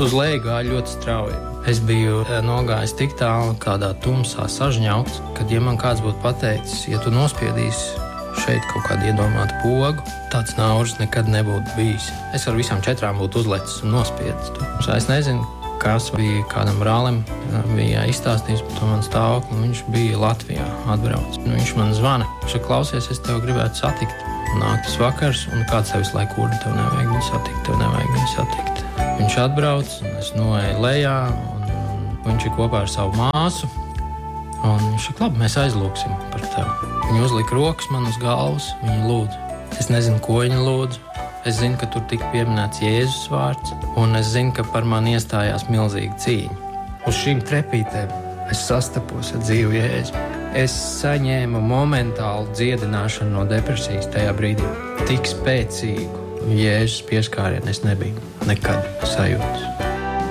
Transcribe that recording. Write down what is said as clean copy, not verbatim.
uz leju gāja ļoti strauji. Es biju nogājis tik tālu, kādā tumsā sažņaukts, kad, ja man kāds būtu pateicis, ja tu nospiedīsi šeit kaut kādu iedomātu pogu, tāds naužs nekad nebūtu bijis. Es ar visām 4 būtu uzlecis un nospiedis to. Es nezinu, kas bija kādam brālim, bija izstāstījis par to man stāvokli, un viņš bija Latvijā atbrauc. Viņš man zvana, viņš saka, klausies, es tev gribētu satikt. Nāk tas vakars, un kāds tev visu laiku urda, tev nevajag viņu satikt. Viņš atbrauc, un es noeju lejā, un viņš ir kopā ar savu māsu, un viņš saka, labi, mēs aizlūksim par tevi. Viņa uzlika rokas man uz galvas, viņa lūdza. Es nezinu, ko viņa lūdza. Es zinu, ka tur tika pieminēts Jēzus vārds, un es zinu, ka par mani iestājās milzīga cīņa. Uz šīm trepītēm es sastapos ar dzīvu Jēzu. Es saņēmu momentālu dziedināšanu no depresijas tajā brīdī. Tik spēcīgu Jēzus pieskārienu es nebiju nekad sajūtas.